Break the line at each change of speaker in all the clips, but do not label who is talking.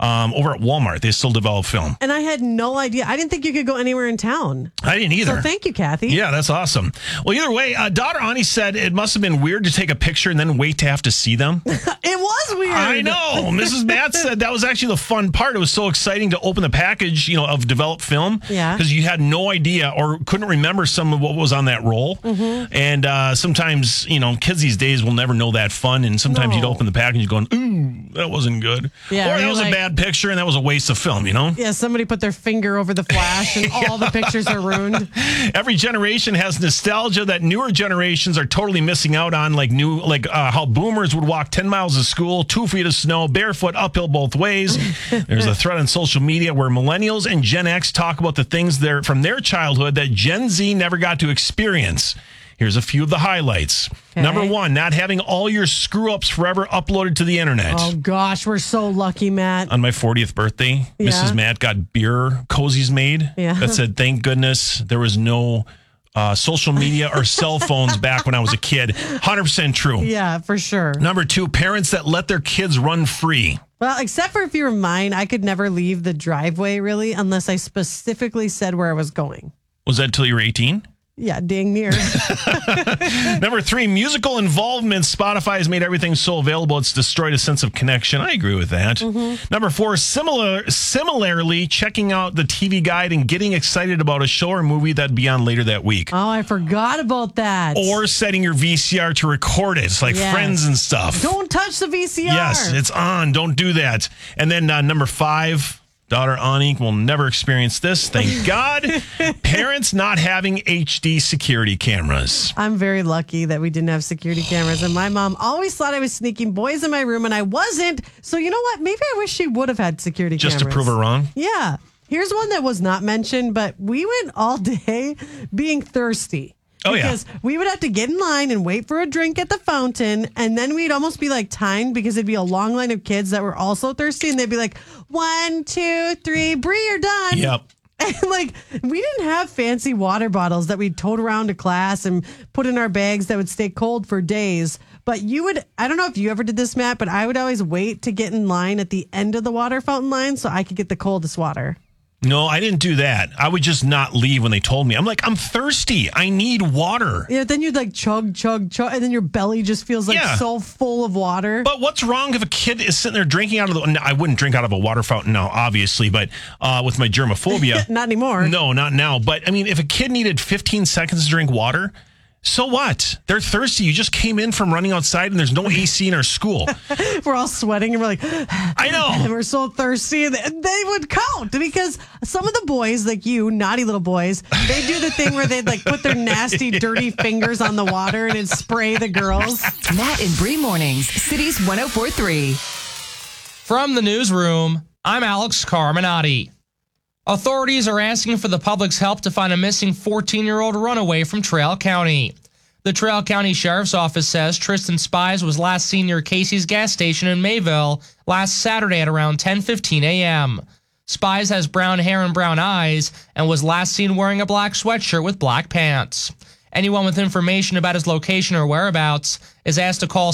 over at Walmart. They still develop film.
And I had no idea. I didn't think you could go anywhere in town.
I didn't either.
So thank you, Kathy.
Yeah, that's awesome. Well, either way, daughter Ani said it must have been weird to take a picture and then wait to have to see them.
It was weird.
I know. Mrs. Matt said that was actually the fun part. It was so exciting to open the package, of developed film.
Yeah.
Because you had no idea or couldn't remember some of what was on that roll. Mm-hmm. And sometimes, kids these days will never know that fun. And sometimes you'd open the package going, ooh, that wasn't good.
Yeah,
or that was a bad picture and that was a waste of film,
Yeah, somebody put their finger over the flash and all the pictures are ruined.
Every generation has nostalgia that newer generations are totally missing out on, like how boomers would walk 10 miles to school, 2 feet of snow, barefoot, uphill both ways. There's a thread on social media where millennials and Gen X talk about the things from their childhood that Gen Z never got to experience. Here's a few of the highlights. Okay. Number 1, not having all your screw-ups forever uploaded to the internet.
Oh, gosh, we're so lucky, Matt.
On my 40th birthday, Mrs. Matt got beer cozies made that said, thank goodness there was no social media or cell phones back when I was a kid. 100% true.
Yeah, for sure.
Number 2, parents that let their kids run free.
Well, except for if you were mine, I could never leave the driveway, really, unless I specifically said where I was going.
Was that until you were 18?
Yeah, dang near.
Number 3, musical involvement. Spotify has made everything so available, it's destroyed a sense of connection. I agree with that. Mm-hmm. Number 4, similarly, checking out the TV guide and getting excited about a show or movie that'd be on later that week.
Oh, I forgot about that.
Or setting your VCR to record it. It's like Friends and stuff.
Don't touch the VCR.
Yes, it's on. Don't do that. And then number 5, daughter Ani will never experience this, thank God. Parents not having HD security cameras.
I'm very lucky that we didn't have security cameras. And my mom always thought I was sneaking boys in my room, and I wasn't. So you know what? Maybe I wish she would have had security cameras.
Just to prove her wrong?
Yeah. Here's one that was not mentioned, but we went all day being thirsty.
Oh,
because we would have to get in line and wait for a drink at the fountain. And then we'd almost be like timed because it'd be a long line of kids that were also thirsty. And they'd be like, 1, 2, 3, Bree, you're done.
Yep.
And we didn't have fancy water bottles that we'd tote around to class and put in our bags that would stay cold for days. But I don't know if you ever did this, Matt, but I would always wait to get in line at the end of the water fountain line so I could get the coldest water.
No, I didn't do that. I would just not leave when they told me. I'm like, I'm thirsty. I need water.
Yeah, then you'd chug, and then your belly just feels so full of water.
But what's wrong if a kid is sitting there drinking out of I wouldn't drink out of a water fountain now, obviously, but with my germophobia.
Not anymore.
No, not now. But I mean, if a kid needed 15 seconds to drink water, so what? They're thirsty. You just came in from running outside and there's no AC in our school.
We're all sweating and we're like,
I know.
And we're so thirsty. And they would count because some of the boys, like you, naughty little boys, they do the thing where they'd put their nasty, dirty fingers on the water and it'd spray the girls.
Matt and Bree Mornings, Cities 104.3.
From the newsroom, I'm Alex Carminati. Authorities are asking for the public's help to find a missing 14-year-old runaway from Traill County. The Traill County Sheriff's Office says Tristan Spies was last seen near Casey's gas station in Mayville last Saturday at around 10:15 a.m. Spies has brown hair and brown eyes and was last seen wearing a black sweatshirt with black pants. Anyone with information about his location or whereabouts is asked to call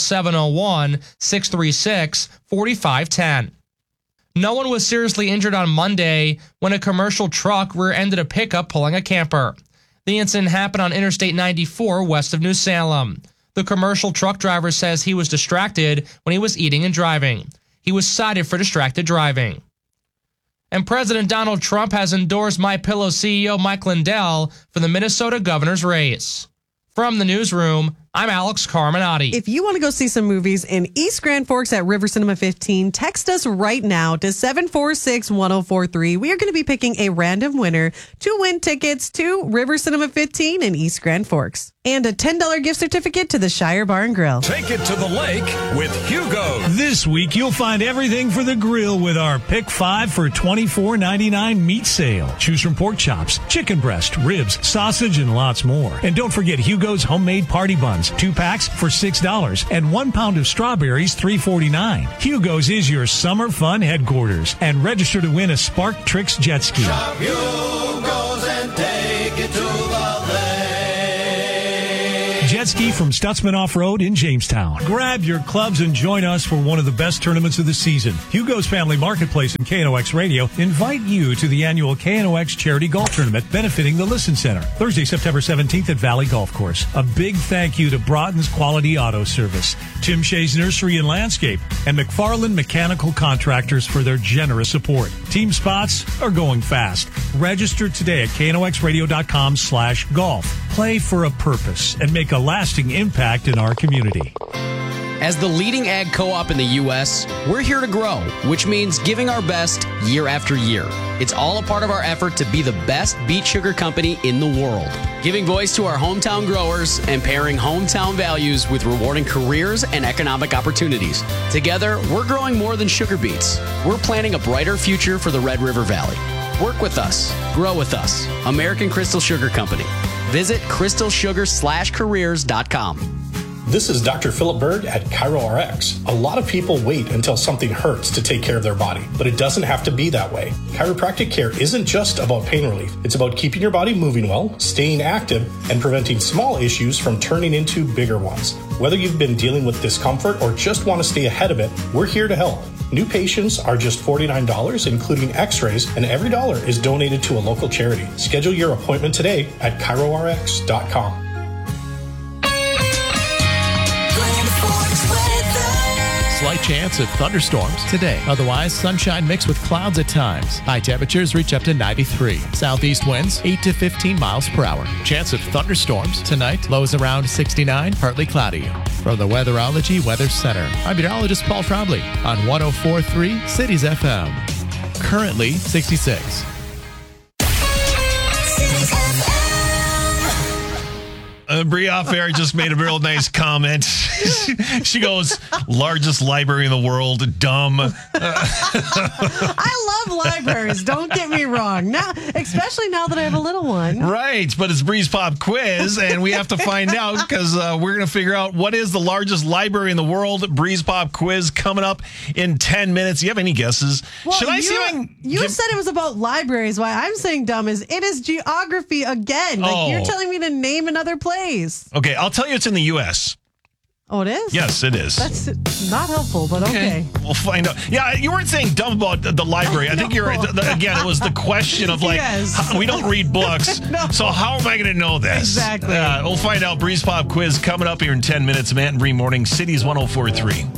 701-636-4510. No one was seriously injured on Monday when a commercial truck rear-ended a pickup pulling a camper. The incident happened on Interstate 94 west of New Salem. The commercial truck driver says he was distracted when he was eating and driving. He was cited for distracted driving. And President Donald Trump has endorsed MyPillow CEO Mike Lindell for the Minnesota governor's race. From the newsroom, I'm Alex Carminati.
If you want to go see some movies in East Grand Forks at River Cinema 15, text us right now to 746-1043. We are going to be picking a random winner to win tickets to River Cinema 15 in East Grand Forks. And a $10 gift certificate to the Shire Bar and Grill.
Take it to the lake with Hugo.
This week, you'll find everything for the grill with our Pick 5 for $24.99 meat sale. Choose from pork chops, chicken breast, ribs, sausage, and lots more. And don't forget Hugo's homemade party buns, 2 packs for $6, and 1 pound of strawberries, $3.49. Hugo's is your summer fun headquarters. And register to win a Spark Tricks jet ski.
Shop Hugo's and take it to the lake.
Jet jet ski from Stutzman Off-Road in Jamestown. Grab your clubs and join us for one of the best tournaments of the season. Hugo's Family Marketplace and KNOX Radio invite you to the annual KNOX Charity Golf Tournament benefiting the Listen Center. Thursday, September 17th at Valley Golf Course. A big thank you to Broughton's Quality Auto Service, Tim Shea's Nursery and Landscape, and McFarland Mechanical Contractors for their generous support. Team spots are going fast. Register today at knoxradio.com/golf. Play for a purpose and make a lasting impact in our community.
As the leading ag co-op in the U.S., we're here to grow, which means giving our best year after year. It's all a part of our effort to be the best beet sugar company in the world, giving voice to our hometown growers and pairing hometown values with rewarding careers and economic opportunities. Together, we're growing more than sugar beets. We're planning a brighter future for the Red River Valley. Work with us. Grow with us. American Crystal Sugar Company. Visit crystalsugar/careers.com.
This is Dr. Philip Berg at ChiroRx. A lot of people wait until something hurts to take care of their body, but it doesn't have to be that way. Chiropractic care isn't just about pain relief. It's about keeping your body moving well, staying active, and preventing small issues from turning into bigger ones. Whether you've been dealing with discomfort or just want to stay ahead of it, we're here to help. New patients are just $49, including x-rays, and every dollar is donated to a local charity. Schedule your appointment today at ChiroRx.com.
Slight chance of thunderstorms today. Otherwise, sunshine mixed with clouds at times. High temperatures reach up to 93. Southeast winds 8 to 15 miles per hour. Chance of thunderstorms tonight. Lows around 69, partly cloudy. From the Weatherology Weather Center, I'm meteorologist Paul Trombley on 104.3 Cities FM. Currently 66.
Bree off air just made a real nice comment. She goes, largest library in the world, dumb.
I love libraries. Don't get me wrong. Now, especially now that I have a little one.
Right, but it's Bree's Pop Quiz, and we have to find out because we're going to figure out what is the largest library in the world. Bree's Pop Quiz coming up in 10 minutes. Do you have any guesses?
Well,
Should I see if I can
you said it was about libraries. Why I'm saying dumb is it is geography again. Like you're telling me to name another place.
Okay, I'll tell you it's in the U.S.
Oh, it is?
Yes, it is.
That's not helpful, but okay.
We'll find out. Yeah, you weren't saying dumb about the library. I think you're, again, it was the question of like,
Yes.
we don't read books,
No.
so how am I going to know this?
Exactly.
We'll find out. Breeze Pop Quiz coming up here in 10 minutes. Matt and Bree Morning, Cities 104.3.